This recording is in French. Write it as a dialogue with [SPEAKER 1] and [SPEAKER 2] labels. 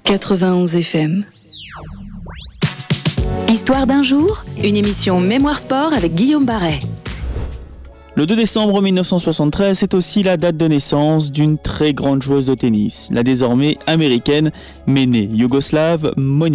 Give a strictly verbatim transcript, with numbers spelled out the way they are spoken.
[SPEAKER 1] quatre-vingt-onze F M. Histoire d'un jour, une émission Mémoire Sport avec Guillaume Barret.
[SPEAKER 2] Le deux décembre mille neuf cent soixante-treize, c'est aussi la date de naissance d'une très grande joueuse de tennis, la désormais américaine, mais née yougoslave, Monica